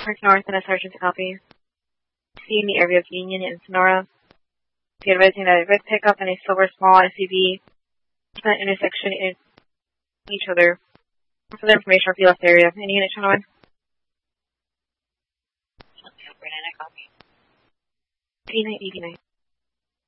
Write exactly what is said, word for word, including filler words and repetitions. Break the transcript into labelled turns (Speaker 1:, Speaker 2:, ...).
Speaker 1: Park North and a sergeant to copy. See in the area of Union and Sonora. Be advising that a red pickup and a silver small S U V at that intersection in each other. Further information will be left area. Any unit, Channel one?
Speaker 2: Copy.
Speaker 1: eighty-nine eighty-nine.